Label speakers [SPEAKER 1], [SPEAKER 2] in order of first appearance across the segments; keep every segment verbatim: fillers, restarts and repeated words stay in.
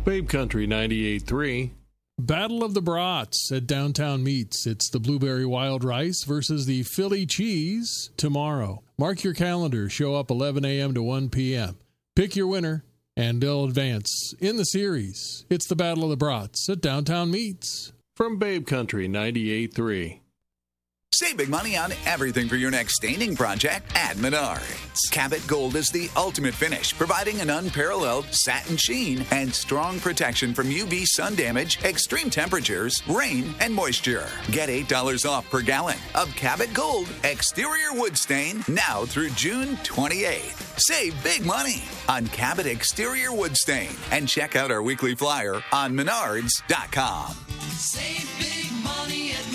[SPEAKER 1] Babe Country ninety-eight point three.
[SPEAKER 2] Battle of the Brats at Downtown Meats. It's the Blueberry Wild Rice versus the Philly Cheese tomorrow. Mark your calendar. Show up eleven a.m. to one p.m. Pick your winner, and they'll advance in the series. It's the Battle of the Brats at Downtown Meats.
[SPEAKER 1] From Babe Country ninety-eight point three.
[SPEAKER 3] Save big money on everything for your next staining project at Menards. Cabot Gold is the ultimate finish, providing an unparalleled satin sheen and strong protection from U V sun damage, extreme temperatures, rain, and moisture. Get eight dollars off per gallon of Cabot Gold exterior wood stain now through June twenty-eighth. Save big money on Cabot exterior wood stain and check out our weekly flyer on menards dot com.
[SPEAKER 4] Save big money at Menards.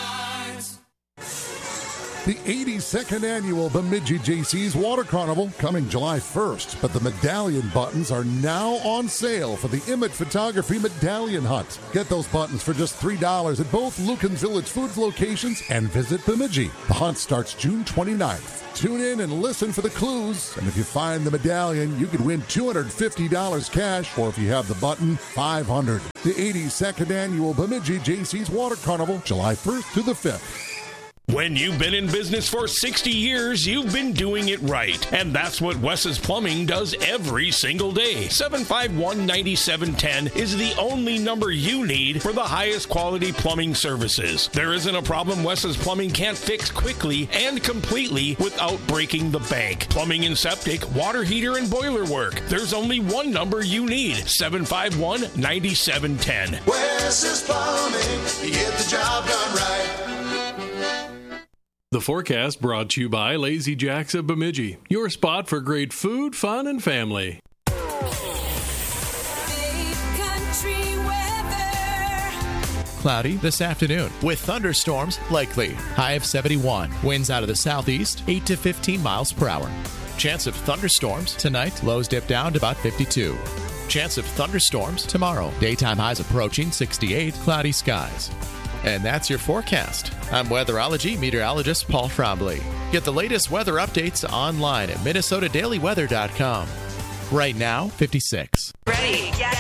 [SPEAKER 5] The eighty-second annual Bemidji J C's Water Carnival coming July first, but the medallion buttons are now on sale for the Emmett Photography Medallion Hunt. Get those buttons for just three dollars at both Lucan Village Foods locations and visit Bemidji. The hunt starts June twenty-ninth. Tune in and listen for the clues, and if you find the medallion, you could win two hundred fifty dollars cash, or if you have the button, five hundred dollars. The eighty-second annual Bemidji J C's Water Carnival, July first to the fifth.
[SPEAKER 6] When you've been in business for sixty years, you've been doing it right. And that's what Wes's Plumbing does every single day. seven five one, nine seven one zero is the only number you need for the highest quality plumbing services. There isn't a problem Wes's Plumbing can't fix quickly and completely without breaking the bank. Plumbing and septic, water heater, and boiler work. There's only one number you need. seven five one, nine seven one zero.
[SPEAKER 4] Wes's Plumbing, you get the job done right.
[SPEAKER 1] The forecast brought to you by Lazy Jacks of Bemidji, your spot for great food, fun, and family.
[SPEAKER 7] Big country weather.
[SPEAKER 8] Cloudy this afternoon with thunderstorms likely. High of seventy-one. Winds out of the southeast, eight to fifteen miles per hour. Chance of thunderstorms tonight. Lows dip down to about fifty-two. Chance of thunderstorms tomorrow. Daytime highs approaching sixty-eight. Cloudy skies. And that's your forecast. I'm weatherology meteorologist Paul Trombley. Get the latest weather updates online at minnesota daily weather dot com. Right now, fifty-six.
[SPEAKER 9] Ready? Yes.